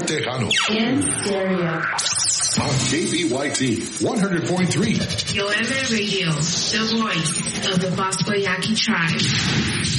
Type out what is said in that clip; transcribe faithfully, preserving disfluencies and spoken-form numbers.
Tejano. In stereo. On K B Y T one hundred point three. Yo M A Radio, the voice of the Bosco Yaqui tribe.